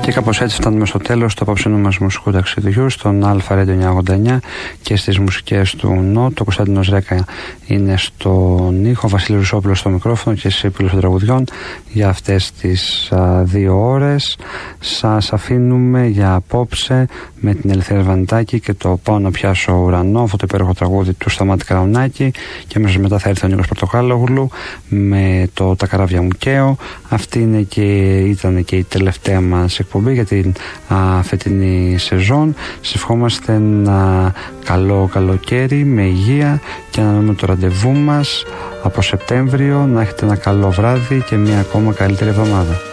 Και κάπως έτσι φτάνουμε στο τέλος του απόψινου μας μουσικού ταξιδιού στον Αλφα Radio 989 και στις μουσικές του Νότ. Ο Κωνσταντίνος Ρέκα είναι στον ήχο, ο Βασίλης Ρουσόπουλος στο μικρόφωνο και εσείς επίλογος των τραγουδιών για αυτές τις 2 ώρες. Σας αφήνουμε για απόψε με την Ελευθερία Βανιτάκη και το «Πάω να πιάσω ουρανό», αυτό το υπέροχο τραγούδι του Σταμάτη Καραουνάκη, και αμέσως μετά θα έρθει ο Νίκος Πορτοκάλογλου με το «Τα καράβια μου καίω». Αυτή ήταν και η τελευταία μας εκπομπή για την φετινή σεζόν. Σας ευχόμαστε ένα καλό καλοκαίρι με υγεία και αναμένουμε το ραντεβού μας από Σεπτέμβριο. Να έχετε ένα καλό βράδυ και μια ακόμα καλύτερη εβδομάδα.